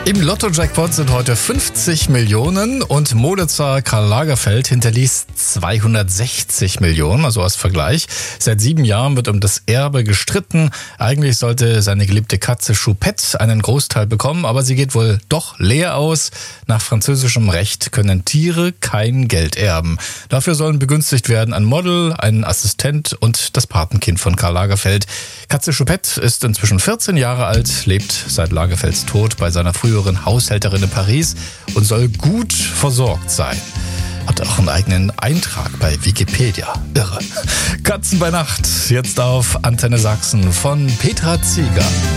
Im Lotto-Jackpot sind heute 50 Millionen und Modezar Karl Lagerfeld hinterließ 260 Millionen, also als Vergleich. Seit 7 Jahren wird um das Erbe gestritten. Eigentlich sollte seine geliebte Katze Choupette einen Großteil bekommen, aber sie geht wohl doch leer aus. Nach französischem Recht können Tiere kein Geld erben. Dafür sollen begünstigt werden ein Model, ein Assistent und das Patenkind von Karl Lagerfeld. Katze Choupette ist inzwischen 14 Jahre alt, lebt seit Lagerfelds Tod bei seiner früheren Haushälterin in Paris und soll gut versorgt sein. Hat auch einen eigenen Eintrag bei Wikipedia. Irre. Katzen bei Nacht, jetzt auf Antenne Sachsen von Petra Zieger.